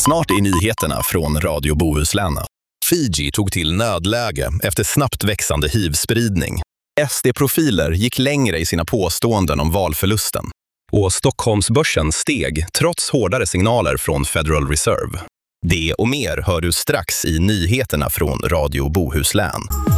Snart i nyheterna från Radio Bohuslän. Fiji tog till nödläge efter snabbt växande HIV-spridning. SD-profiler gick längre i sina påståenden om valförlusten. Och Stockholmsbörsen steg trots hårdare signaler från Federal Reserve. Det och mer hör du strax i nyheterna från Radio Bohuslän.